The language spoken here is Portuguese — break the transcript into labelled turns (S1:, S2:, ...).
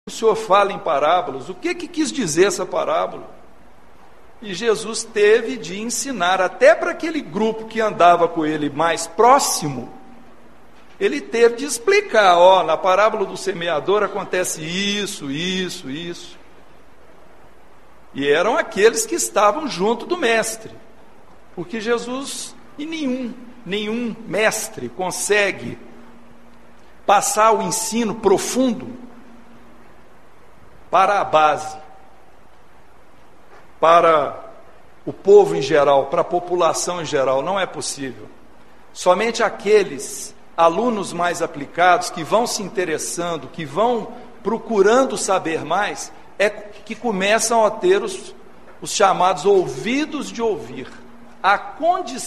S1: o Senhor fala em parábolas? O que quis dizer essa parábola? E Jesus teve de ensinar, até para aquele grupo que andava com ele mais próximo, ele teve de explicar, na parábola do semeador acontece isso. E eram aqueles que estavam junto do mestre, porque Jesus, e nenhum mestre consegue passar o ensino profundo para a base, para o povo em geral, para a população em geral. Não é possível. Somente aqueles alunos mais aplicados, que vão se interessando, que vão procurando saber mais, é que começam a ter os chamados ouvidos de ouvir. A condição